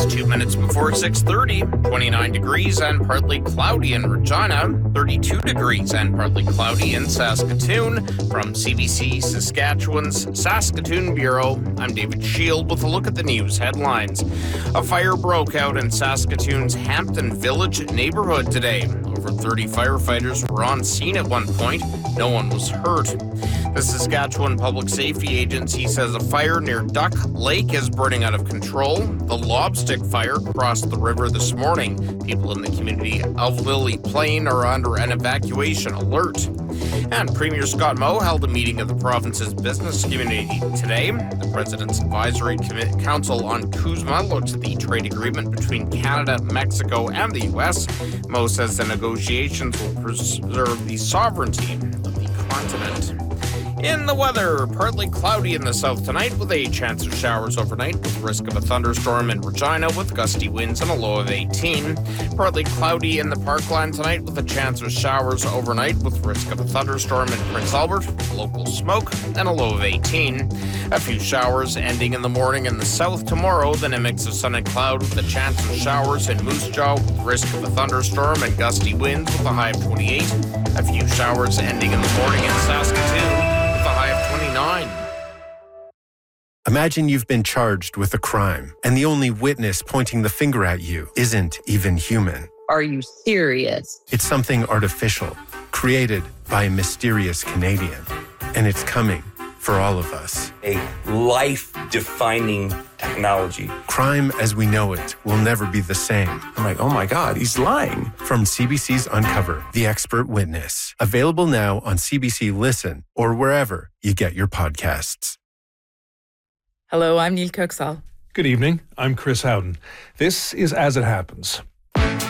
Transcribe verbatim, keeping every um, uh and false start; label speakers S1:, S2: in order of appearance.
S1: It's two minutes before six thirty, twenty-nine degrees and partly cloudy in Regina, thirty-two degrees and partly cloudy in Saskatoon. From C B C Saskatchewan's Saskatoon Bureau, I'm David Shield with a look at the news headlines. A fire broke out in Saskatoon's Hampton Village neighborhood today. Over thirty firefighters were on scene at one point. No one was hurt. The Saskatchewan Public Safety Agency says a fire near Duck Lake is burning out of control. The Lobstick fire crossed the river this morning. People in the community of Lily Plain are under an evacuation alert. And Premier Scott Moe held a meeting of the province's business community today. The President's Advisory Council on CUSMA looked at the trade agreement between Canada, Mexico, and the U S. Moe says the negotiations will preserve the sovereignty of the continent. In the weather, partly cloudy in the south tonight with a chance of showers overnight with risk of a thunderstorm in Regina with gusty winds and a low of eighteen. Partly cloudy in the Parkland tonight with a chance of showers overnight with risk of a thunderstorm in Prince Albert, local smoke, and a low of eighteen. A few showers ending in the morning in the south tomorrow, then a mix of sun and cloud with a chance of showers in Moose Jaw with risk of a thunderstorm and gusty winds with a high of twenty-eight. A few showers ending in the morning in Saskatoon. twenty-nine.
S2: Imagine you've been charged with a crime, and the only witness pointing the finger at you isn't even human.
S3: Are you serious?
S2: It's something artificial, created by a mysterious Canadian. And it's coming for all of us.
S4: A life-defining technology.
S2: Crime as we know it will never be the same.
S5: I'm like, oh my God, he's lying.
S2: From C B C's Uncover, The Expert Witness. Available now on C B C Listen or wherever you get your podcasts.
S6: Hello, I'm Neil Kirksall.
S7: Good evening. I'm Chris Howden. This is As It Happens.